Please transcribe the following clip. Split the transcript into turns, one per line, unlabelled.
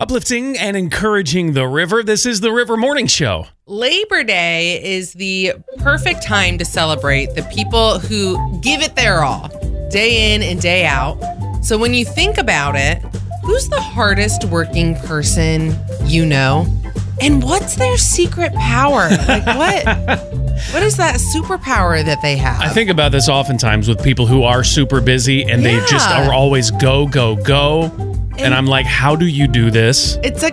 Uplifting and encouraging the river. This is the River Morning Show.
Labor Day is the perfect time to celebrate the people who give it their all, day in and day out. So when you think about it, who's the hardest working person you know? And what's their secret power? Like what is that superpower that they have?
I think about this oftentimes with people who are super busy and they just are always go, go, go. And I'm like, how do you do this?
It's a